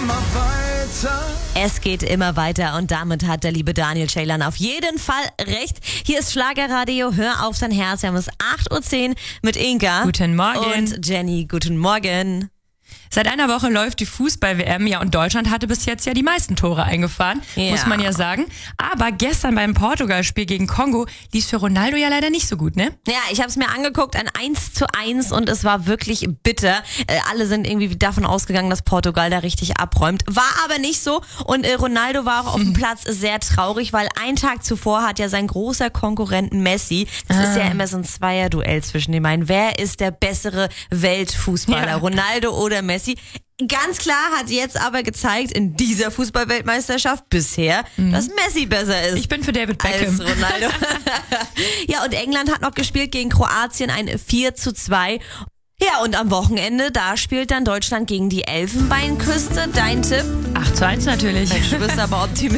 immer weiter. Es geht immer weiter und damit hat der liebe Daniel Ceylan auf jeden Fall recht. Hier ist Schlagerradio, hör auf sein Herz. Wir haben es 8.10 Uhr mit Inka. Guten Morgen. Und Jenny, guten Morgen. Seit einer Woche läuft die Fußball-WM, ja, und Deutschland hatte bis jetzt ja die meisten Tore eingefahren, muss man ja sagen. Aber gestern beim Portugal-Spiel gegen Kongo lief es für Ronaldo ja leider nicht so gut, ne? Ja, ich habe es mir angeguckt, ein 1:1 und es war wirklich bitter. Alle sind irgendwie davon ausgegangen, dass Portugal da richtig abräumt. War aber nicht so und Ronaldo war auch auf dem Platz sehr traurig, weil einen Tag zuvor hat ja sein großer Konkurrent Messi, das ist ja immer so ein Zweierduell zwischen den beiden. Wer ist der bessere Weltfußballer, Ja. Ronaldo oder Messi? Ganz klar hat jetzt aber gezeigt in dieser Fußballweltmeisterschaft bisher, dass Messi besser ist. Ich bin für David Beckham. Als Ronaldo. Ja, und England hat noch gespielt gegen Kroatien, ein 4:2. Ja, und am Wochenende, da spielt dann Deutschland gegen die Elfenbeinküste. Dein Tipp? 8:1 natürlich. Du bist aber optimistisch.